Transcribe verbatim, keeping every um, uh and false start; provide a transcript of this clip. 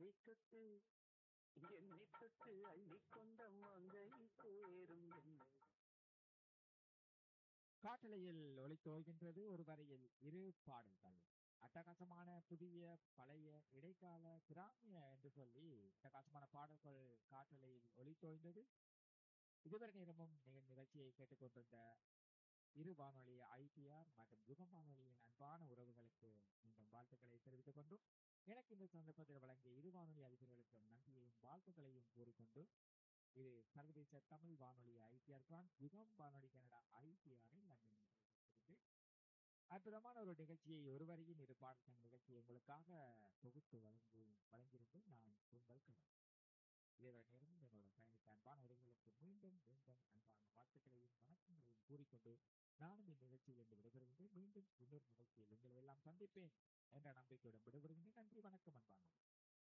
தொட்டு என்னை தொட்டு அள்ளிக்கொண்ட மங்கை சேரும் என்னை. காற்றலையில் ஒலித்தோய்கின்றது ஒரு வரையில் இரு பாடல்கள். அட்டகாசமான புதிய பழைய இடைக்கால கிராமிய என்று சொல்லி அட்டகாசமான பாடல்கள் காற்றலையில் ஒலித்தோய்ந்தது. இதுவரை நேரமும் நீங்கள் நிகழ்ச்சியை கேட்டுக்கொண்டிருந்த இரு வானொலி ஐபிஆர் மற்றும் யுகம் வானொலியின் அன்பான உறவுகளுக்கு மீண்டும் வாழ்த்துக்களை தெரிவித்துக் கொண்டும் எனக்கு இந்த சந்தர்ப்பத்தில் வழங்கிய இரு வானொலி அதிபர்களுக்கும் நன்றியையும் வாழ்த்துக்களையும் கூறிக்கொண்டு இது சர்வதேச தமிழ் வானொலி ஐபிஆர் பிரான்ஸ் யுகம் வானொலி கனடா ஐபிஆரை லண்டன் அற்புதமான ஒரு நிகழ்ச்சியை ஒரு வரையின் இரு பாடல்கள் நிகழ்ச்சியை உங்களுக்காக தொகுத்து வழங்கி வழங்கியிருக்கும் நான் உங்கள் கடன். இதேவரை நேரம் என்னோட பயணித்த அன்பான உறவுகளுக்கு மீண்டும் மீண்டும் அன்பான வாழ்த்துக்களையும் வணக்கங்களையும் கூறிக்கொண்டு நானும் இந்நிகழ்ச்சியில் இருந்து விடைபெறுகின்றேன். மீண்டும் இன்னொரு நிகழ்ச்சியில் உங்களை எல்லாம் சந்திப்பேன் என்ற நம்பிக்கையுடன் விடைபெறுகின்றேன்.